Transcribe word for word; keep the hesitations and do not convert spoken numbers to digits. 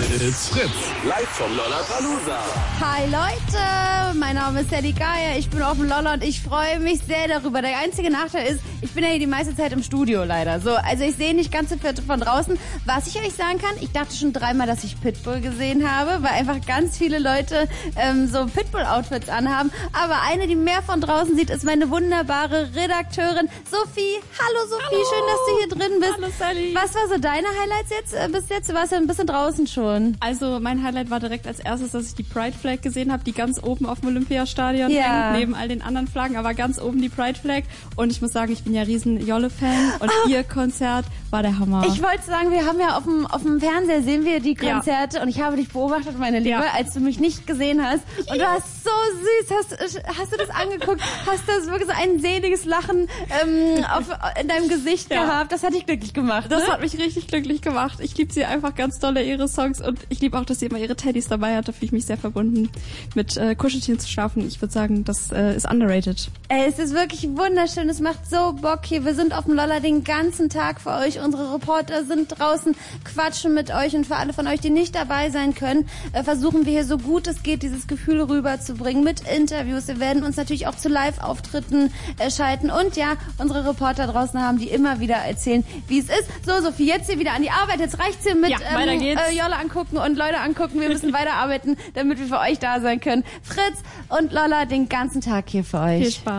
It's Fritz. Live vom Lollapalooza. Hi Leute, mein Name ist Sadie Geier, ich bin auf dem Lolla und ich freue mich sehr darüber. Der einzige Nachteil ist, ich bin ja hier die meiste Zeit im Studio leider. So, also ich sehe nicht ganz so viel von draußen. Was ich euch sagen kann, ich dachte schon dreimal, dass ich Pitbull gesehen habe, weil einfach ganz viele Leute ähm, so Pitbull-Outfits anhaben. Aber eine, die mehr von draußen sieht, ist meine wunderbare Redakteurin Sophie. Hallo Sophie, Hallo. Schön, dass du hier drin bist. Hallo Sally. Was war so deine Highlights jetzt äh, bis jetzt? Du warst ja ein bisschen draußen schon. Also mein Highlight war direkt als erstes, dass ich die Pride Flag gesehen habe, die ganz oben auf dem Olympiastadion Ja. hängt, neben all den anderen Flaggen, aber ganz oben die Pride Flag. Und ich muss sagen, ich bin ja riesen Jolle-Fan und Ah. ihr Konzert war der Hammer. Ich wollte sagen, wir haben ja auf dem, auf dem Fernseher sehen wir die Konzerte Ja. und ich habe dich beobachtet, meine Liebe, Ja. als du mich nicht gesehen hast. Und du hast so süß, hast, hast du das angeguckt, hast das wirklich so ein seliges Lachen ähm, auf, in deinem Gesicht Ja. gehabt. Das hat dich glücklich gemacht. Das ne? hat mich richtig glücklich gemacht. Ich liebe sie einfach ganz dolle, ihre Songs. Und ich liebe auch, dass sie immer ihre Teddys dabei hat. Da fühle ich mich sehr verbunden, mit äh, Kuscheltieren zu schlafen. Ich würde sagen, das äh, ist underrated. Ey, es ist wirklich wunderschön, es macht so Bock hier. Wir sind auf dem Lolla den ganzen Tag für euch. Unsere Reporter sind draußen, quatschen mit euch und für alle von euch, die nicht dabei sein können, äh, versuchen wir hier so gut es geht, dieses Gefühl rüberzubringen mit Interviews. Wir werden uns natürlich auch zu Live-Auftritten äh, schalten und ja, unsere Reporter draußen haben, die immer wieder erzählen, wie es ist. So, Sophie, jetzt hier wieder an die Arbeit. Jetzt reicht's hier mit Ja, weiter ähm, geht's. äh, Jolle angucken und Leute angucken. Wir müssen weiterarbeiten, damit wir für euch da sein können. Fritz und Lolla den ganzen Tag hier für euch. Viel Spaß.